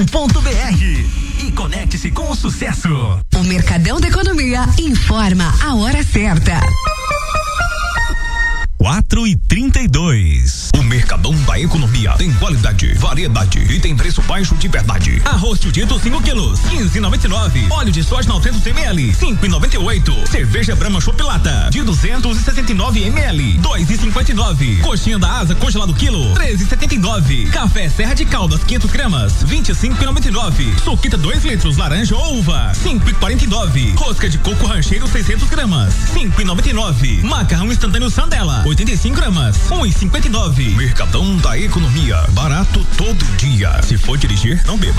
e conecte-se com o sucesso. O Mercadão da Economia informa a hora certa. 4h32. O Mercadão da Economia tem qualidade, variedade e tem preço baixo de verdade. Arroz Tildito 5 quilos, 15,99. Óleo de soja 900 ml, 5,98. Cerveja Brahma Chopp Lata de 269 ml, 2,59. Coxinha da Asa congelado quilo, 13,79. Café Serra de Caldas 500 gramas, 25,99. Suquita 2 litros laranja ou uva, 5,49. Rosca de coco rancheiro 600 gramas, 5,99. Macarrão instantâneo Sandela 85 gramas, 1,59. Mercadão da Economia, barato todo dia. Se for dirigir, não beba.